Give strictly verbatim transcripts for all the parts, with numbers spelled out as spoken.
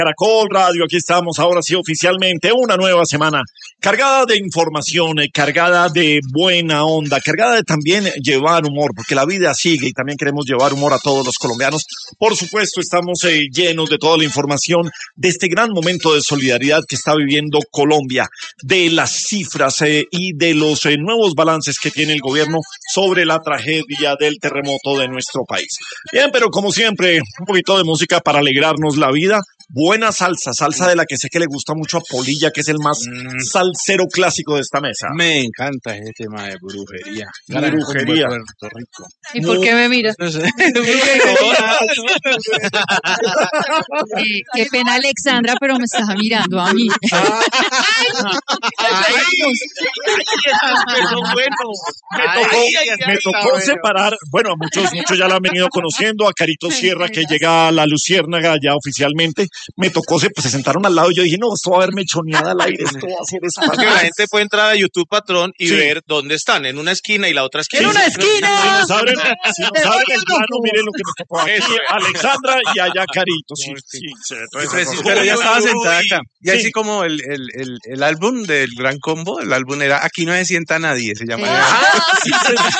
Caracol Radio, aquí estamos ahora sí oficialmente, una nueva semana cargada de información, eh, cargada de buena onda, cargada de también llevar humor, porque la vida sigue y también queremos llevar humor a todos los colombianos. Por supuesto, estamos eh, llenos de toda la información de este gran momento de solidaridad que está viviendo Colombia, de las cifras eh, y de los eh, nuevos balances que tiene el gobierno sobre la tragedia del terremoto de nuestro país. Bien, pero como siempre, un poquito de música para alegrarnos la vida. Buena salsa, salsa de la que sé que le gusta mucho a Polilla, que es el más mm. salsero clásico de esta mesa. Me encanta ese tema de brujería. Brujería. Puerto Rico. ¿Y por no, qué me miras? No sé. eh, qué pena, Alexandra, pero me estaba mirando a mí. Me tocó, me tocó separar, bueno, a muchos, muchos ya la han venido conociendo, a Carito Sierra, que llega a la Luciérnaga ya oficialmente. Me tocó, se, pues, se sentaron al lado y yo dije, no, esto va a haber mechoneada al aire, esto va a ser espantoso. Porque la gente puede entrar a YouTube, patrón, y sí. ver dónde están, en una esquina y la otra esquina. ¡En una esquina! Si nos abren, si nos abren el plano, miren lo que me tocó aquí, Alexandra y allá Carito. Sí, sí, sí, entonces, sí, pero ya estaba sentada acá. Y así sí. como el, el, el, el álbum del Gran Combo, el álbum era Aquí no se sienta nadie, se llama. Ah, sí,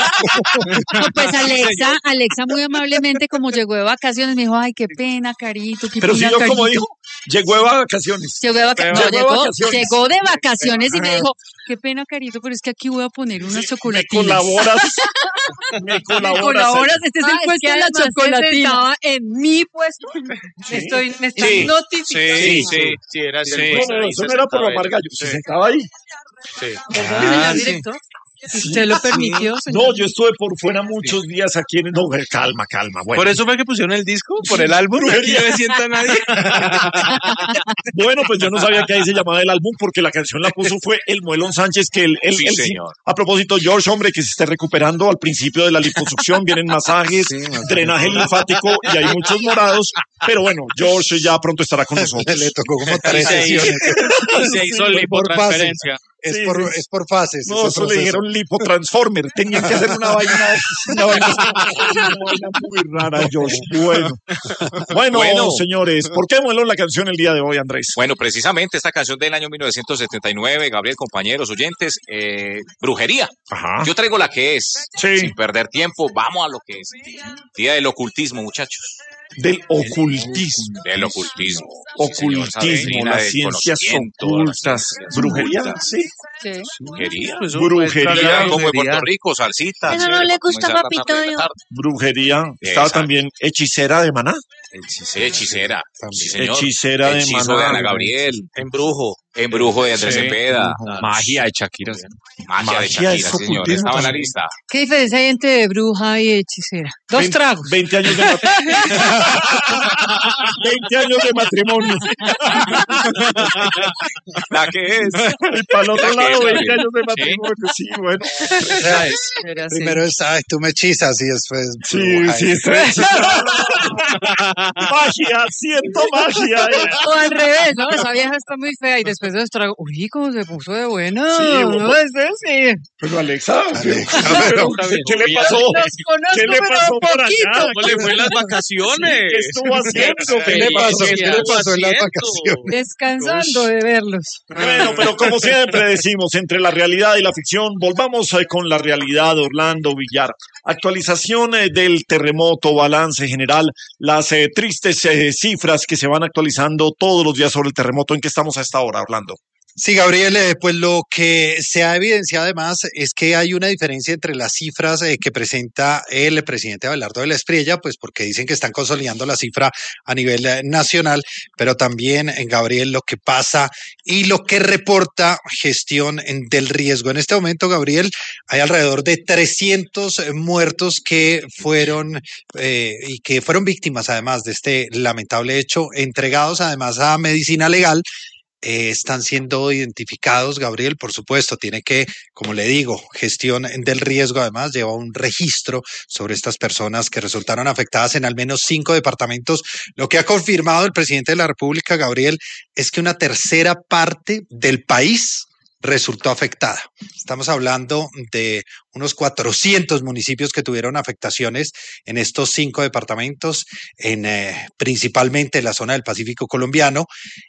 no, pues Alexa, Alexa muy amablemente, como llegó de vacaciones, me dijo, ay, qué pena, Carito. Qué pero pena, si yo Carito. Como dijo, llegó de vacaciones. Llegó de, vaca- llegó no, llegó, vacaciones. llegó de vacaciones y me dijo, qué pena, Carito, pero es que aquí voy a poner unas sí, chocolatinas. Me colaboras. me colaboras. Me colaboras. Este es el ah, puesto es de la chocolatina. Estaba en mi puesto. ¿Sí? Estoy, me están sí, notificando. Sí, sí, sí, era sí. No, no, eso no era por la Margallo. Sí. Se sentaba ahí. Sí. Ah, director. Si sí, usted lo permitió, señor. No, yo estuve por fuera muchos sí. días aquí en... No, calma, calma. Bueno. ¿Por eso fue que pusieron el disco? ¿Por el álbum? Aquí no me sienta nadie. Bueno, pues yo no sabía que ahí se llamaba el álbum porque la canción la puso fue el Muelón Sánchez, que el... el, sí, el señor. A propósito, George, hombre, que se esté recuperando al principio de la liposucción, vienen masajes, sí, drenaje linfático y hay muchos morados, pero bueno, George ya pronto estará con nosotros. Le tocó como tres sesiones. Se hizo lipotransferencia. Es, sí, por, sí. es por fases. No, eso le dijeron lipotransformer. Tenían que hacer una vaina, una vaina, una vaina muy rara, Josh. Bueno. bueno, bueno, señores, ¿por qué muelón la canción el día de hoy, Andrés? Bueno, precisamente esta canción del año mil novecientos setenta y nueve, Gabriel, compañeros, oyentes, eh, brujería. Ajá. Yo traigo la que es. Sí. Sin perder tiempo, vamos a lo que es. Día del ocultismo, muchachos. Del ocultismo. Del ocultismo. Ocultismo, sí, las ciencias ocultas. ¿Brujería? Sí. Sí. Brujería. Pues, brujería. Como en Puerto Rico, salsita. Eso no le gusta a Papito. Brujería. Estaba también hechicera de Maná. Hechicera. Hechicera. Sí, señor. Hechicera de Hechizo Maná. de Ana Gabriel. Embrujo. Embrujo de Andrés sí. Cepeda. Magia de Shakira. Magia, Magia de Shakira, señor. Estaba en la lista. ¿Qué diferencia hay entre bruja y hechicera? Dos veinte, tragos. veinte años de matrimonio. veinte años de matrimonio. La que es. Y para el otro lado, es, veinte años de matrimonio. Sí, sí bueno. Es, primero es, ay, tú me hechizas y después. Sí, bruja, sí, sí. Magia, siento magia. Eh. O al revés, ¿no? Esa vieja está muy fea y después de los tragos, uy, cómo se puso de buena. Sí, no, no, ese sí. Pero Alexa, Alexa pero, ¿qué le pasó? Conozco, ¿Qué le pasó por allá? ¿Cómo le fue en las vacaciones? ¿Qué estuvo haciendo? ¿Qué le pasó? ¿Qué le pasó en las vacaciones? Descansando de verlos. Bueno, pero como siempre decimos, entre la realidad y la ficción, volvamos con la realidad, Orlando Villar. Actualización del terremoto, balance general, las eh, tristes eh, cifras que se van actualizando todos los días sobre el terremoto. ¿En qué estamos a esta hora, Orlando? Sí, Gabriel, eh, pues lo que se ha evidenciado además es que hay una diferencia entre las cifras eh, que presenta el presidente Abelardo de la Espriella, pues porque dicen que están consolidando la cifra a nivel eh, nacional, pero también, en Gabriel, lo que pasa y lo que reporta gestión en, del riesgo. En este momento, Gabriel, hay alrededor de trescientos muertos que fueron eh, y que fueron víctimas además de este lamentable hecho, entregados además a medicina legal. Eh, están siendo identificados, Gabriel, por supuesto, tiene que, como le digo, gestión del riesgo, además lleva un registro sobre estas personas que resultaron afectadas en al menos cinco departamentos. Lo que ha confirmado el presidente de la República, Gabriel, es que una tercera parte del país resultó afectada. Estamos hablando de unos cuatrocientos municipios que tuvieron afectaciones en estos cinco departamentos, en eh, principalmente la zona del Pacífico colombiano.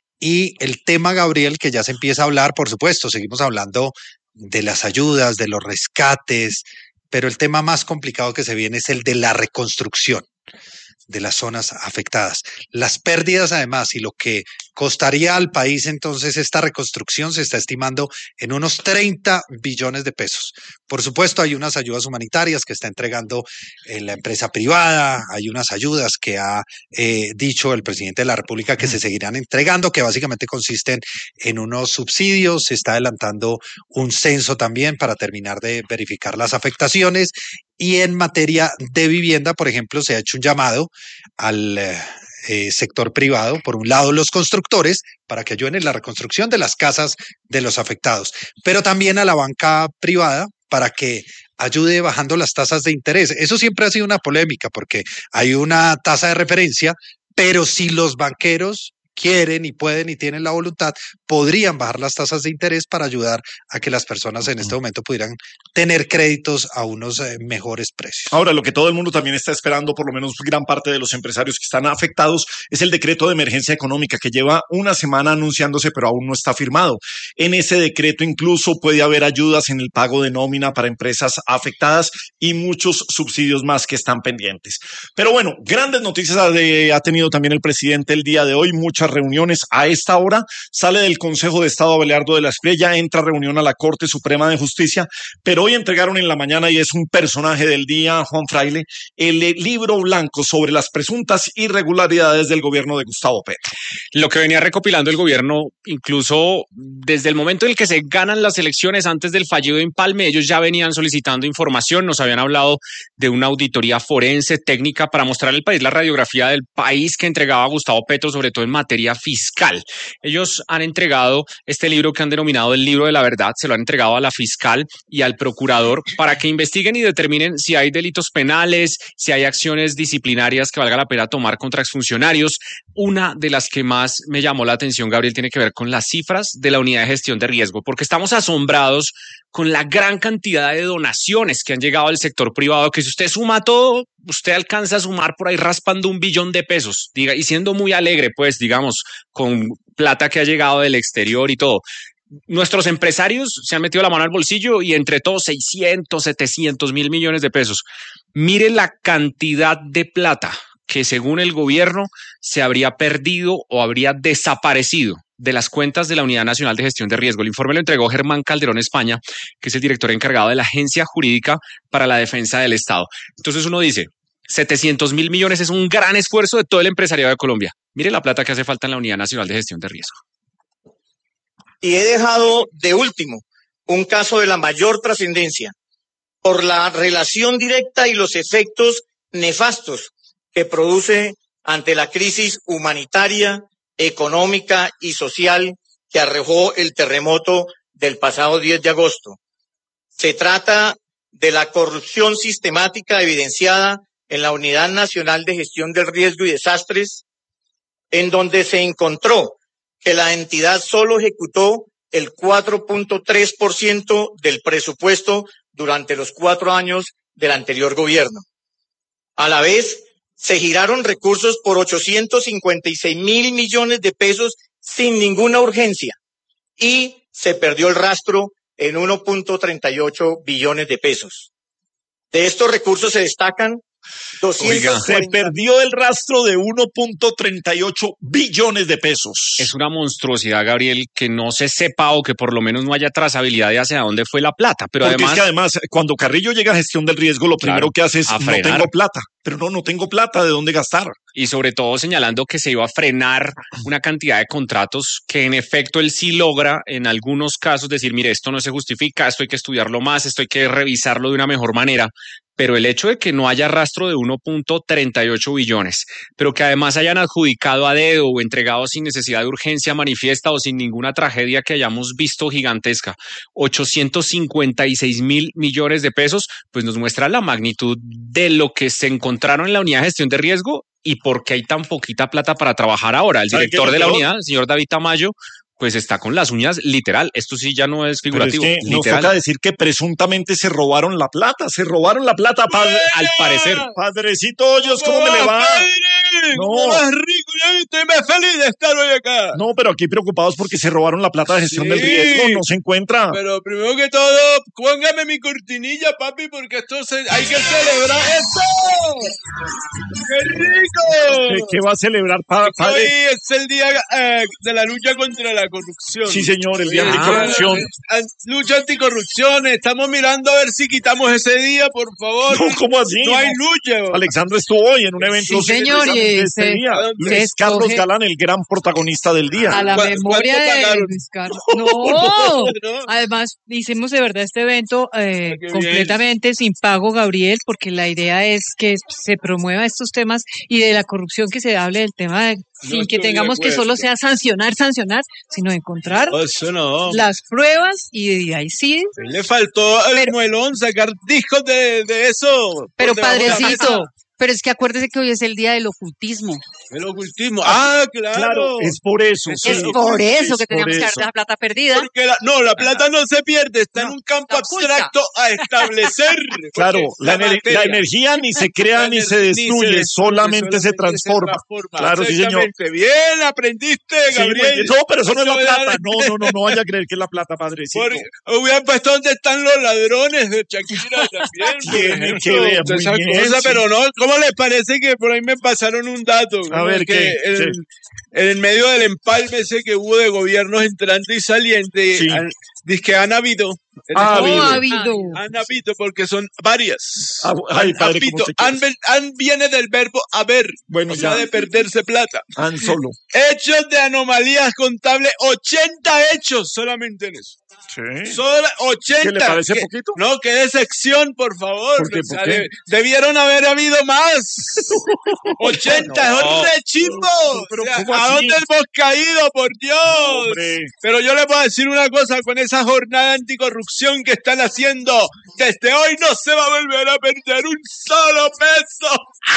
Y el tema, Gabriel, que ya se empieza a hablar, por supuesto, seguimos hablando de las ayudas, de los rescates, pero el tema más complicado que se viene es el de la reconstrucción de las zonas afectadas. Las pérdidas, además, y lo que costaría al país entonces esta reconstrucción se está estimando en unos treinta billones de pesos. Por supuesto, hay unas ayudas humanitarias que está entregando eh, la empresa privada, hay unas ayudas que ha eh, dicho el presidente de la República que se seguirán entregando, que básicamente consisten en unos subsidios. Se está adelantando un censo también para terminar de verificar las afectaciones. Y en materia de vivienda, por ejemplo, se ha hecho un llamado al eh, sector privado, por un lado los constructores, para que ayuden en la reconstrucción de las casas de los afectados, pero también a la banca privada para que ayude bajando las tasas de interés. Eso siempre ha sido una polémica porque hay una tasa de referencia, pero si los banqueros quieren y pueden y tienen la voluntad, podrían bajar las tasas de interés para ayudar a que las personas en este momento pudieran tener créditos a unos eh, mejores precios. Ahora, lo que todo el mundo también está esperando, por lo menos gran parte de los empresarios que están afectados, es el decreto de emergencia económica que lleva una semana anunciándose, pero aún no está firmado. En ese decreto incluso puede haber ayudas en el pago de nómina para empresas afectadas y muchos subsidios más que están pendientes. Pero bueno, grandes noticias ha tenido también el presidente el día de hoy, muchas reuniones. A esta hora sale del Consejo de Estado Abelardo de la Espriella, entra a reunión a la Corte Suprema de Justicia, pero hoy entregaron en la mañana, y es un personaje del día, Juan Fraile, el libro blanco sobre las presuntas irregularidades del gobierno de Gustavo Petro. Lo que venía recopilando el gobierno, incluso desde el momento en el que se ganan las elecciones, antes del fallido empalme, ellos ya venían solicitando información, nos habían hablado de una auditoría forense técnica para mostrar al país la radiografía del país que entregaba Gustavo Petro, sobre todo en materia fiscal. Ellos han entregado este libro que han denominado el libro de la verdad, se lo han entregado a la fiscal y al procurador para que investiguen y determinen si hay delitos penales, si hay acciones disciplinarias que valga la pena tomar contra exfuncionarios. Una de las que más me llamó la atención, Gabriel, tiene que ver con las cifras de la unidad de gestión de riesgo, porque estamos asombrados con la gran cantidad de donaciones que han llegado al sector privado, que si usted suma todo, usted alcanza a sumar por ahí raspando un billón de pesos, diga, y siendo muy alegre, pues, digamos, con plata que ha llegado del exterior y todo. Nuestros empresarios se han metido la mano al bolsillo y entre todos seiscientos, setecientos mil millones de pesos. Mire la cantidad de plata que según el gobierno se habría perdido o habría desaparecido de las cuentas de la Unidad Nacional de Gestión de Riesgo. El informe lo entregó Germán Calderón España, que es el director encargado de la Agencia Jurídica para la Defensa del Estado. Entonces uno dice, setecientos mil millones es un gran esfuerzo de todo el empresariado de Colombia. Mire la plata que hace falta en la Unidad Nacional de Gestión de Riesgo. Y he dejado de último un caso de la mayor trascendencia por la relación directa y los efectos nefastos que produce ante la crisis humanitaria, económica y social que arrojó el terremoto del pasado diez de agosto. Se trata de la corrupción sistemática evidenciada en la Unidad Nacional de Gestión del Riesgo y Desastres, en donde se encontró que la entidad solo ejecutó el cuatro punto tres por ciento del presupuesto durante los cuatro años del anterior gobierno. A la vez, se giraron recursos por ochocientos cincuenta y seis mil millones de pesos sin ninguna urgencia y se perdió el rastro en uno punto treinta y ocho billones de pesos. De estos recursos se destacan Oiga, se perdió el rastro de uno punto treinta y ocho billones de pesos. Es una monstruosidad, Gabriel, que no se sepa o que por lo menos no haya trazabilidad de hacia dónde fue la plata. Pero Porque además, es que además, cuando Carrillo llega a gestión del riesgo, lo claro, primero que hace es a no frenar. tengo plata. Pero no, no tengo plata, ¿de dónde gastar? Y sobre todo señalando que se iba a frenar una cantidad de contratos que en efecto él sí logra en algunos casos decir, mire, esto no se justifica, esto hay que estudiarlo más, esto hay que revisarlo de una mejor manera. Pero el hecho de que no haya rastro de uno punto treinta y ocho billones, pero que además hayan adjudicado a dedo o entregado sin necesidad de urgencia manifiesta o sin ninguna tragedia que hayamos visto gigantesca, ochocientos cincuenta y seis mil millones de pesos, pues nos muestra la magnitud de lo que se encontraron en la unidad de gestión de riesgo y por qué hay tan poquita plata para trabajar ahora. El director de la unidad, el señor David Tamayo, pues está con las uñas literal. Esto sí ya no es figurativo. Pero es que nos literal. toca decir que presuntamente se robaron la plata, se robaron la plata, padre. Al parecer. Padrecito Hoyos, ¿cómo me le va? No, más rico, ya estoy más feliz de estar hoy acá. No, pero aquí preocupados porque se robaron la plata de gestión Sí. del riesgo, no se encuentra. Pero primero que todo, póngame mi cortinilla, papi, porque esto se, hay que celebrar esto. ¡Qué rico! ¿Qué, qué va a celebrar, pa- Hoy padre? es el día eh, de la lucha contra la corrupción. Sí, señor, el día Hoy es anticorrupción. la- la Lucha anticorrupción. Estamos mirando a ver si quitamos ese día, por favor. No, ¿cómo así? No hay lucha. Alexandro estuvo hoy en un evento Sí, señor, precisamente y este se- día. se Luis Carlos escoge- Galán, el gran protagonista del día. A la ¿Cu- memoria cuánto de pagaron? Luis Carlos. No. ¿No? Además, hicimos de verdad este evento eh, Qué bien. completamente sin pago, Gabriel, porque la idea es que se promueva estos temas y de la corrupción que se hable del tema de, sin que estoy de tengamos que acuerdo. solo sea sancionar, sancionar, sino encontrar Eso no. las pruebas y de ahí sí. Le faltó al Pero- muelón sacar discos de, de eso. Pero por debajo de la padrecito, mesa. pero es que acuérdese que hoy es el día del ocultismo. El ocultismo. Ah, claro. Claro, es por eso. Es sí. Es por eso que es por teníamos que dar eso. esa plata perdida. Porque la, no, la plata no se pierde, está en un campo está oculta. abstracto a establecer. Claro, Porque la, ener- materia- la energía ni se crea la ni ener- se destruye, solamente se transforma. Claro, sí, señor. Exactamente. Bien, aprendiste, Sí, muy Gabriel. bien. No, pero eso no es la Eso plata. era- No, no, no, no vaya a creer que es la plata, padrecito. Porque hubieran puesto dónde están los ladrones de Shakira también. por Tiene ejemplo, que ver, toda muy esa bien, cosa, sí. pero no, ¿cómo les parece que por ahí me pasaron un dato? A ¿no? ver, que ¿qué? En, Sí. en el medio del empalme ese que hubo de gobiernos entrante y saliente, Sí. han- dice que han habido. Ha No habido. ha habido. Han habido porque son varias. Ah, ay, padre, Habito. ¿cómo se han, ven- han viene del verbo haber, Bueno, o sea, ya. de perderse plata. Han solo. Hechos de anomalías contables, ochenta hechos solamente en eso. Sí. Solo ochenta. ¿Qué le parece Que- poquito? No, que de sección, por favor. ¿Por qué, O sea, por qué? de- debieron haber habido más. ochenta, No. es un rechimbo. Pero O sea, ¿cómo ¿a así? dónde hemos caído, por Dios? Hombre. Pero yo les voy a decir una cosa, con esa jornada anticorrupción que están haciendo, desde hoy no se va a volver a perder un solo peso.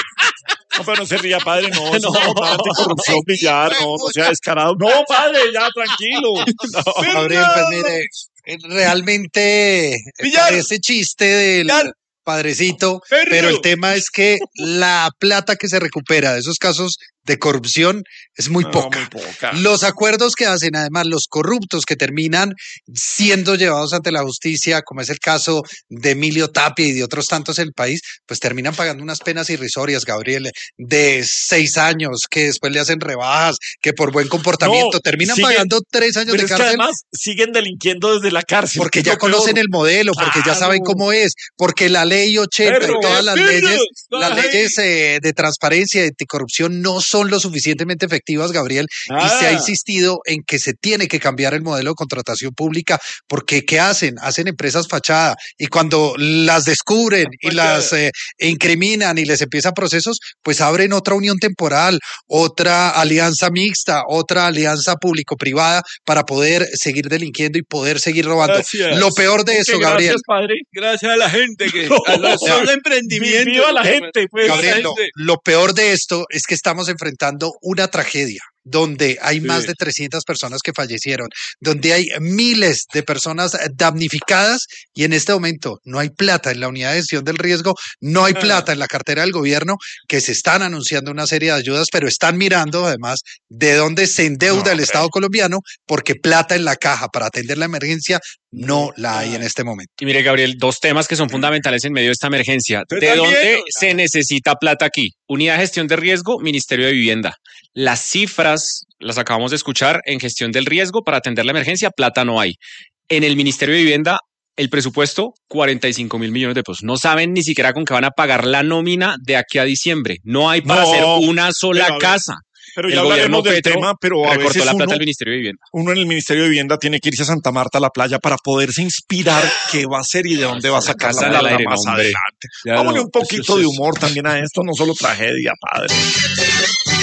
No, pero no se ría, padre, no, no, no, anticorrupción, billar, no, no sea descarado. No, padre, ya, tranquilo. Gabriel, pues mire, eh, realmente Villar. parece chiste del Villar. padrecito, Perro. pero el tema es que la plata que se recupera de esos casos de corrupción es muy No, poca. muy poca. Los acuerdos que hacen, además, los corruptos que terminan siendo llevados ante la justicia, como es el caso de Emilio Tapia y de otros tantos en el país, pues terminan pagando unas penas irrisorias, Gabriel, de seis años, que después le hacen rebajas, que por buen comportamiento No, terminan siguen- pagando tres años Pero de es que cárcel. además siguen delinquiendo desde la cárcel. Porque que es ya lo peor. conocen el modelo, porque ya saben Claro. cómo es, porque la ley ochenta Perro. y todas las Perro. leyes, Todas las ahí. leyes eh, de transparencia y de anticorrupción no son lo suficientemente efectivas, Gabriel, y se ha Ah. insistido en que se tiene que cambiar el modelo de contratación pública, porque ¿qué hacen? Hacen empresas fachada, y cuando las descubren y Fachada. las eh, incriminan y les empiezan procesos, pues abren otra unión temporal, otra alianza mixta, otra alianza público-privada para poder seguir delinquiendo y poder seguir robando. Gracias. Lo peor de Ok, eso, gracias, Gabriel, padre. Gracias a la gente que a los Ya. son emprendimientos. Viva la gente, pues. Gabriel, lo, gente. lo peor de esto es que estamos enfrentando una tragedia donde hay Sí. más de trescientas personas que fallecieron, donde hay miles de personas damnificadas y en este momento no hay plata en la unidad de gestión del riesgo, no hay Ah. plata en la cartera del gobierno, que se están anunciando una serie de ayudas, pero están mirando además de dónde se endeuda No, el Estado colombiano, porque plata en la caja para atender la emergencia no la hay en Ah. este momento. Y mire, Gabriel, dos temas que son fundamentales en medio de esta emergencia. Pero ¿De también- dónde se necesita plata aquí? Unidad de Gestión de Riesgo, Ministerio de Vivienda. Las cifras las acabamos de escuchar en gestión del riesgo para atender la emergencia, plata no hay. En el Ministerio de Vivienda, el presupuesto, cuarenta y cinco mil millones de pesos. No saben ni siquiera con qué van a pagar la nómina de aquí a diciembre. No hay para No, hacer una sola pero a ver, casa. Pero El ya hablaremos del Petro tema, pero a recortó veces la plata uno, del Ministerio de Vivienda. uno en el Ministerio de Vivienda tiene que irse a Santa Marta a la playa para poderse inspirar qué va a hacer y de dónde va a sacar la Casa al plata aire, más no, hombre. adelante. Ya Vámonos no, un poquito eso de es- humor también a esto, no solo tragedia, padre.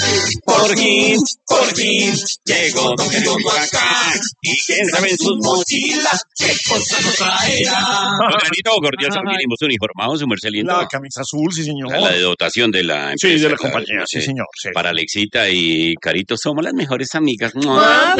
Por fin, por fin, llegó Don Gregorio acá. Y quién sabe en sus mochilas qué cosas nos traerá. Granito, cordial, vinimos uniformados, su merced lindo. La camisa azul, sí, señor. La de dotación de la empresa. Sí, de la compañía, sí, señor. Sí. Para Alexita y Carito somos las mejores amigas. Lo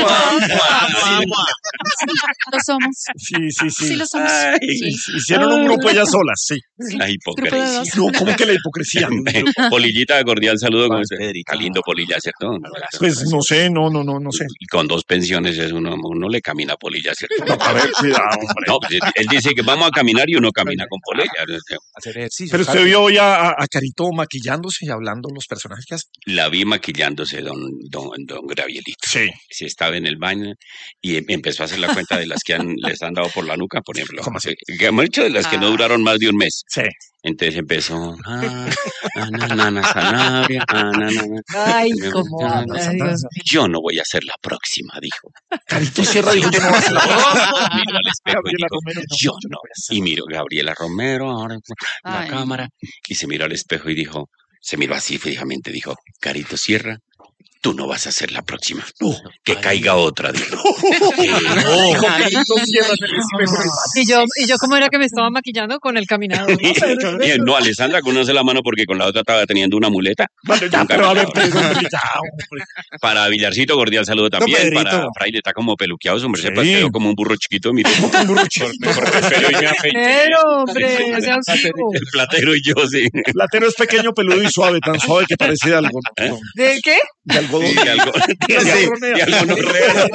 somos. Sí, sí, sí. Sí, lo somos. Ay, Sí. hicieron un grupo ellas solas, sí. La hipocresía. No, ¿cómo que la hipocresía? Polillita, cordial saludo. Con Está lindo Polilla, ¿cierto? Pues no sé, no, no, no, no sé. Y con dos pensiones es uno, uno le camina a Polilla, ¿cierto? No, a ver, cuidado, hombre. No, pues, él dice que vamos a caminar y uno camina con Polilla. Hacer ejercicio. Pero usted vio hoy a, a Carito maquillándose y hablando los personajes que hace. La vi maquillándose, don, don, don Gravielito. Sí. Sí, estaba en el baño y em- empezó a hacer la cuenta de las que han, les han dado por la nuca, por ejemplo. ¿Cómo así? Que hemos dicho de las que no Ah. duraron más de un mes. Sí. Entonces empezó. Ah, ah, na, na, na, Sanabria, ah, na, na, na. Ay, Me cómo gusta, habla, na, Dios na. mío. Yo no voy a ser la próxima, dijo. Carito Sierra dijo que no va a hacer la Miro al espejo y Gabriela dijo, Romero, no, yo yo no. no voy a hacer. Y miro Gabriela Romero, ahora la Ay. cámara, y se miró al espejo y dijo, se miró así fijamente, dijo, Carito Sierra, tú no vas a ser la próxima. No, que caiga otra, dijo. Dijo Carito Sierra en el espejo. Y yo, y yo como era que me estaba maquillando con el caminador. Eh, No, Alessandra, con una sola mano porque con la otra estaba teniendo una muleta. Vale, ya, Un pero a ver, caminador. pero, hombre, ya, hombre. Para Villarcito, cordial saludo también. Pedrito. Para Fraile, está como peluqueado, su hombre se Sí. paseó como un burro chiquito, mire. Un burro chiquito. Me corté el pelo y me afeité. Pero, hombre, no sea oscuro. El platero y yo, sí. El platero es pequeño, peludo y suave, tan suave que parece de algo. ¿Eh? ¿no? ¿De qué? De algodón. Sí, de algo, de, Sí. de algo no real.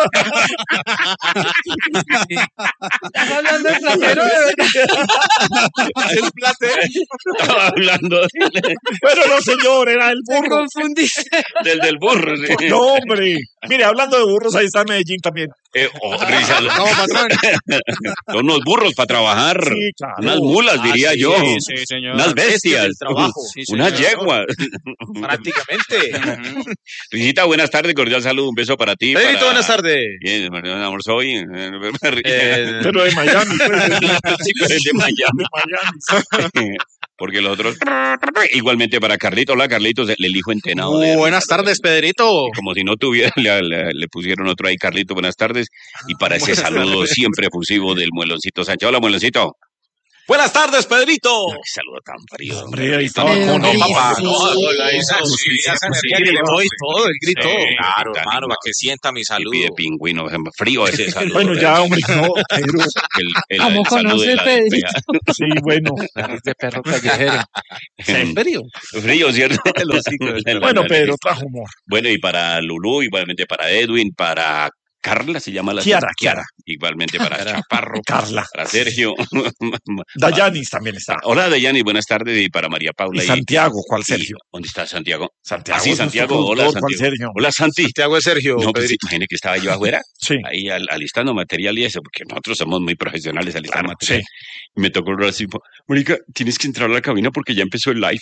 ¿Estás hablando de platero, de verdad? El platero. Estaba hablando de- Bueno, no, señor, era el Me burro. confundiste. del del burro. Sí. No, hombre. Mire, hablando de burros, ahí está Medellín también. Eh, oh, risa. ¿Cómo, patrón? Son unos burros para trabajar. Sí, claro. Unas mulas, Ah, diría sí, yo. sí, señor. Unas bestias. del trabajo. Sí, Unas señor. yeguas. Prácticamente. Risita, buenas tardes, cordial saludo, un beso para ti. Pedrito, para- buenas tardes. Bien, María, amor, soy. Eh, Pero de Miami. Pues, Sí, pero es de Miami. de Miami. Porque los otros. Igualmente para Carlito. Hola, Carlitos, el hijo entenado. de- Buenas tardes, Pedrito. Como si no tuviera, le, le- le pusieron otro ahí, Carlito, buenas tardes. Y para ese saludo siempre efusivo del Mueloncito Sánchez. Hola, Mueloncito. Buenas tardes, Pedrito. Qué saludo tan frío. Hombre, ahí estaba Pero con no, papá, sí. no, Hola, esa sí, esa energía que gritó y todo, él gritó. Sí. Claro, Tan hermano, lindo. para que sienta mi Y saludo. pide pingüino, frío ese saludo. Bueno, ya, hombre, no, pero El, el, ¿Cómo el saludo conoce de la Pedrito? despedida. sí, bueno. De perro callejero. ¿En serio? Frío, ¿cierto? El hocico del perro. Bueno, Pedro, trajo humor. Bueno, y para Lulú, igualmente para Edwin, para Carla, se llama la Kiara, Kiara. Igualmente para Chaparro, Carla. para Sergio. Dayanis también está. Hola, Dayani, buenas tardes. Y para María Paula. Y Santiago, ¿cuál y- Sergio? ¿Dónde está Santiago? Santiago. Ah, sí, es nuestro Santiago. Hola, productor, ¿cuál Santiago. Sergio? Hola, Santi. Santiago es Sergio, No, pues Pedrito. imagine que estaba yo afuera, Sí. ahí al- alistando material y eso, porque nosotros somos muy profesionales alistando Claro, material. Y me tocó hablar así, Mónica, tienes que entrar a la cabina porque ya empezó el live.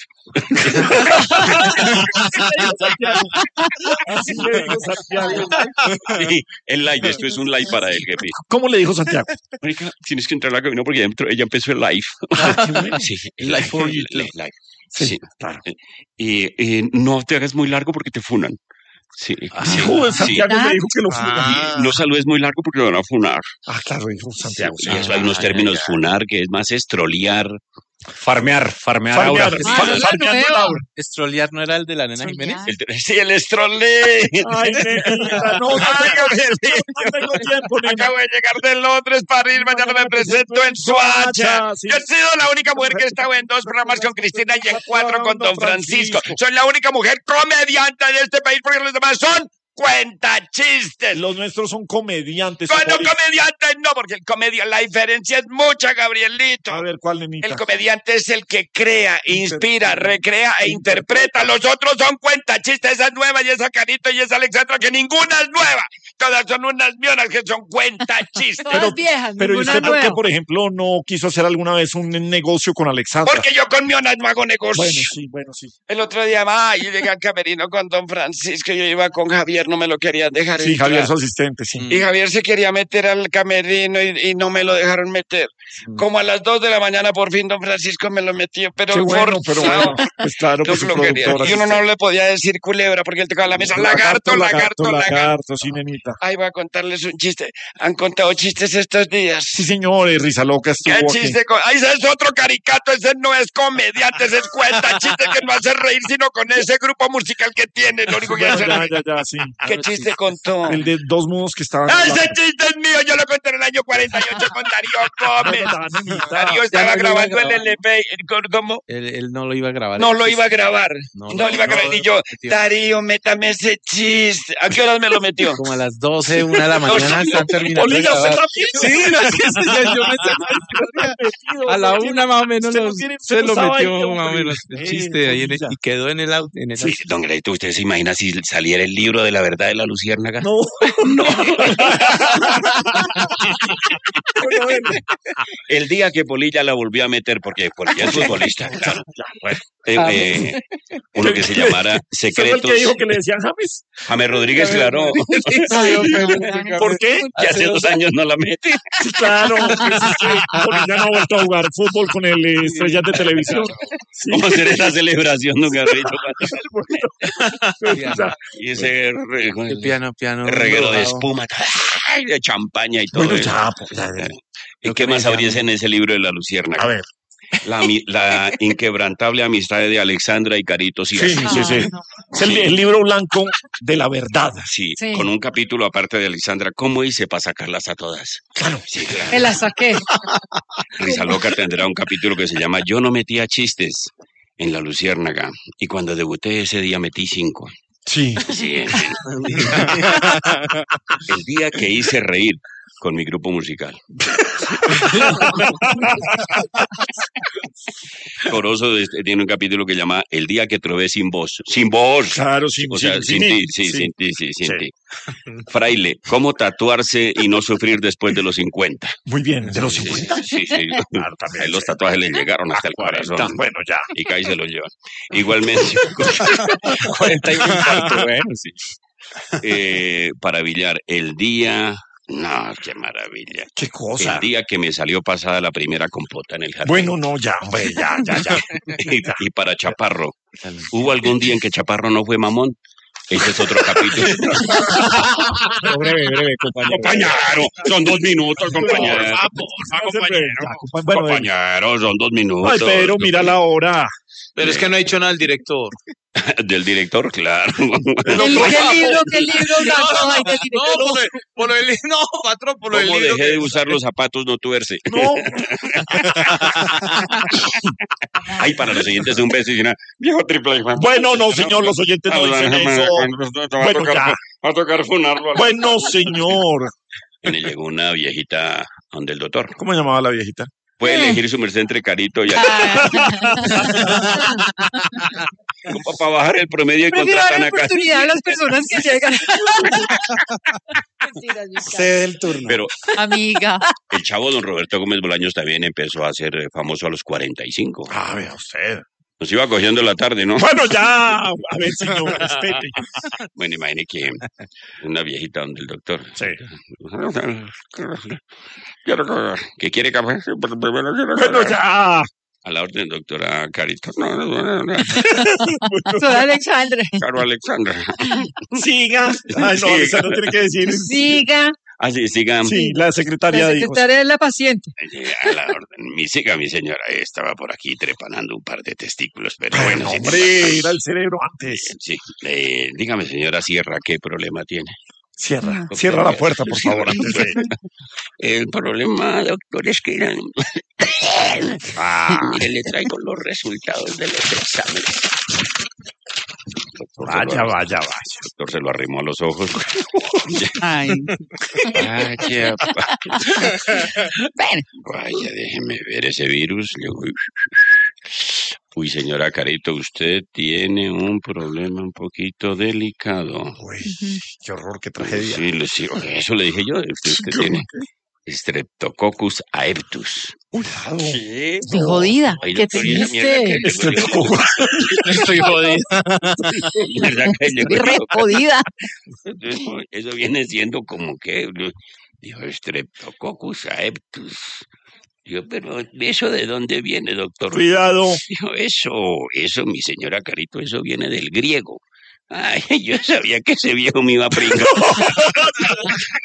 Así le dijo Santiago. Sí, el live, esto es un live para el jefe. ¿Cómo le dijo Santiago? Mónica, tienes que entrar a la cabina porque ya, entró- ya empezó el live. Sí, el live for YouTube. Live. Sí, claro. Y eh, no te hagas muy largo porque te funan. Sí, sí, Dijo sí. Santiago le dijo que lo funan. Ah. No saludes muy largo porque lo van a funar. Ah, claro, dijo Santiago. Sí, sí. eso hay unos términos funar que es más estrolear. Farmear, farmear, Farmear, Aura. far- Ah, la farmeando nueva. Laura. Estrolear no era el de la nena Jiménez. El- sí, el estrole. Ay, nenita, no, no tengo, no tengo tiempo, nena. Acabo de llegar de Londres para ir, mañana me presento en Soacha. Sí. Yo he sido la única mujer que he estado en dos programas con Cristina y en cuatro con Don Francisco. Soy la única mujer comediante de este país porque los demás son cuentachistes. Los nuestros son comediantes. Bueno, humoristas. comediante no, porque el comedia, la diferencia es mucha, Gabrielito. A ver, ¿cuál, nenita? El comediante es el que crea, inspira, recrea e interpreta. Los otros son cuentachistes, esa es nueva y esa Carito y esa Alexandra, que ninguna es nueva. todas son unas mionas que son cuentachistes. Todas viejas, Pero ¿y ninguna usted por qué, nueva. por ejemplo, no quiso hacer alguna vez un negocio con Alexandra? Porque yo con mionas no hago negocio. Bueno, sí, bueno, sí. El otro día, ay, yo llegué al camerino con don Francisco, yo iba con Javier, no me lo querían dejar Sí, entrar. Javier, su asistente, sí. Y Javier se quería meter al camerino y, y no me lo dejaron meter. Como a las dos de la mañana, por fin, don Francisco me lo metió, pero Qué bueno, pero forzado. bueno, pues claro, Yo pues su lo quería. productora. Y uno no le podía decir culebra porque él tocaba la mesa. Lagarto, lagarto, lagarto. lagarto, sí, nenita. Ay, voy a contarles un chiste. ¿Han contado chistes estos días? Sí, señores, Risa Loca estuvo ¿Qué aquí. chiste? Con... Ay, ese es otro caricato, ese no es comediante, ese es cuenta chiste que no hace reír, sino con ese grupo musical que tiene, lo único que Bueno, hace. ya, ya, ya, sí. ¿Qué chiste contó? El de dos mudos que estaban... ¡Ah, ese chiste es mío! Yo lo conté en el año cuarenta y ocho con Darío Gómez. Darío estaba grabando el L P. ¿Cómo? Él, él no lo iba a grabar. No lo iba a grabar. No, No, lo iba a no, grabar. no, Y yo, tío. Darío, métame ese chiste. ¿A qué horas me lo metió? Como a las doce, una de la mañana están terminando de Polilla, ¿usted grabar. también? Sí, no, es que yo, yo me sé a la una más o menos Usted no lo- tiene- se usted lo no sabe, metió hombre. más o menos el Eh, chiste ahí en el- y quedó en el auto. En el Sí, don Greito, ¿usted se imagina si saliera el libro de la verdad de la luciérnaga? No. El día que Polilla la volvió a meter, porque Polilla es futbolista. Claro. Bueno, eh, eh, uno que se llamara ¿Ese fue el Secretos. que dijo que le decían James? James Rodríguez, claro. ¿Por qué? Que hace dos años no la mete. Sí, claro, pues es que Polilla no ha vuelto a jugar fútbol con el eh, Estrellas de Televisión. Sí. Vamos a hacer esa celebración, don Garrito. Ya. Y ese re- El piano, piano. reguero de rodado. espuma, ay, de champaña y todo. Bueno, eso. ya, pues, ya, ya. ¿Y Lo qué que me más decía habría en ese libro de la luciérnaga? A ver. La, ami- la inquebrantable amistad de Alexandra y Carito Sí, Siracusa. sí, sí. Es el, el libro blanco de la verdad. Sí, Sí. con un capítulo aparte de Alexandra. ¿Cómo hice para sacarlas a todas? Claro. Sí, claro. Me la saqué. Risa Loca tendrá un capítulo que se llama Yo no metía chistes en la luciérnaga. Y cuando debuté ese día metí cinco. Sí. Sí, en fin. El día que hice reír con mi grupo musical. Corozo este, tiene un capítulo que llama El día que trové sin voz. Sin voz. Claro, sin, O sea, sin- sin, sin ti, mí. sí, Sí. sin ti, sí, sin Sí. ti. Fraile, ¿cómo tatuarse y no sufrir después de los cincuenta? Muy bien, de los Sí, cincuenta. Sí, sí. Claro, también. Ahí los tatuajes le llegaron hasta el cuarenta, corazón. bueno, ya. Y que ahí se los llevan. Igualmente. cuarenta y un infarto, bueno, sí. eh, para Villar, el día... No, qué maravilla. Qué cosa. El día que me salió pasada la primera compota en el jardín. Bueno, no, ya, hombre, ya, ya, ya. y, y para Chaparro, ¿hubo algún día en que Chaparro no fue mamón? Ese es otro capítulo. Pero breve, breve, compañero. Compañero, son dos minutos, compañero. Ya, compa- bueno, eh, Compañero, son dos minutos. Ay, pero mira la hora. Pero es que no ha dicho nada el director. Del director, claro. ¿Qué, qué libro, qué libro blanco hay del No, director? por el, por el, no, patrón, por el ¿Cómo libro dejé que- de usar los zapatos no tuerce? No. Ay, para los siguientes un beso y una viejo triple. Bueno, no, señor, los oyentes no dicen eso. Bueno, ya. Va a tocar funarlo. Bueno, señor. Y le llegó una viejita donde el doctor. ¿Cómo llamaba la viejita? Puede elegir su merced entre Carito y Como para bajar el promedio y Prefiero contratan dar acá. oportunidad a las personas que llegan. Cede el turno. Pero Amiga. el chavo don Roberto Gómez Bolaños también empezó a ser eh, famoso a los cuarenta y cinco. Ah, vea usted. Nos iba cogiendo la tarde, ¿no? Bueno, ya. A ver, señor, respete. Bueno, imagine que una viejita donde el doctor. Sí. Quiero que- ¿Que quiere café? Sí, pero primero quiero Bueno, café. ya. A la orden, doctora Carito. No, no, no, no. Soy Alexandre. Caro Alexandra. Siga. Ay, no, Siga. eso no tiene que decir. Siga. Así, siga. Sí, la secretaria La dijo. secretaria es la paciente. A la orden. Mi siga, mi señora. Estaba por aquí trepanando un par de testículos, pero Bueno, bueno. sí, hombre, era el cerebro antes. Sí. Eh, dígame, señora Sierra, ¿qué problema tiene? Cierra, cierra la puerta, por favor, antes de... El problema, doctor, es que... Ah, mire, le traigo los resultados de los exámenes. Doctor, se Vaya, lo- vaya, vaya. Doctor se lo arrimó a los ojos. Ay. Vaya, pa- Vaya, déjeme ver ese virus. Le voy- Uy, señora Carito, usted tiene un problema un poquito delicado. Uy, qué horror, qué tragedia. Sí, le- sí, eso le dije yo. Usted, usted tiene Streptococcus aeptus. Cuidado. Sí. Estoy jodida. Ay, Qué doctor, ¿y esa mierda triste. qué le Estoy cogió? poco- Estoy jodida. ¿Verdad que le Estoy re cogió? jodida. Eso, eso viene siendo como que, dijo, Streptococcus aeptus. Digo, pero ¿eso de dónde viene, doctor? Cuidado. Dijo, eso, eso, mi señora Carito, eso viene del griego. Ay, yo sabía que ese viejo me iba a pringar.